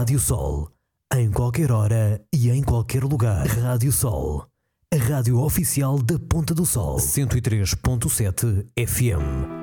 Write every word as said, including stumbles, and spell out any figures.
Rádio Sol, em qualquer hora e em qualquer lugar. Rádio Sol, a rádio oficial da Ponta do Sol. cento e três ponto sete F M.